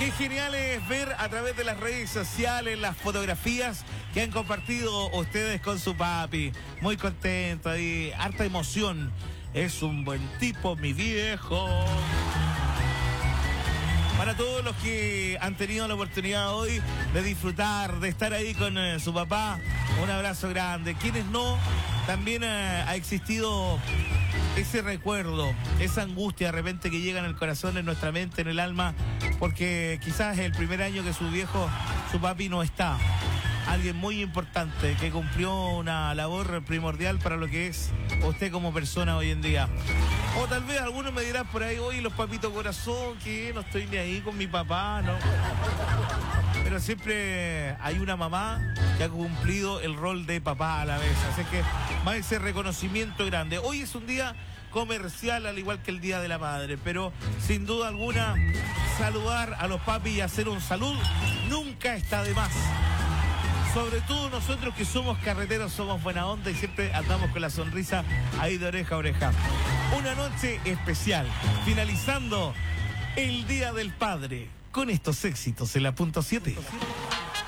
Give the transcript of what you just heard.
Qué genial es ver a través de las redes sociales las fotografías que han compartido ustedes con su papi. Muy contento ahí, harta emoción. Es un buen tipo, mi viejo. Para todos los que han tenido la oportunidad hoy de disfrutar, de estar ahí con su papá, un abrazo grande. Quienes no, también ha existido ese recuerdo, esa angustia de repente que llega en el corazón, en nuestra mente, en el alma, porque quizás es el primer año que su papi no está. Alguien muy importante que cumplió una labor primordial para lo que es usted como persona hoy en día. O tal vez algunos me dirán por ahí, oye, los papitos corazón, que no estoy ni ahí con mi papá, ¿no? Pero siempre hay una mamá que ha cumplido el rol de papá a la vez. Así que más ese reconocimiento grande. Hoy es un día comercial, al igual que el Día de la Madre, pero sin duda alguna saludar a los papis y hacer un salud nunca está de más. Sobre todo nosotros que somos carreteros, somos buena onda y siempre andamos con la sonrisa ahí de oreja a oreja. Una noche especial, finalizando el Día del Padre, con estos éxitos en la punto 7.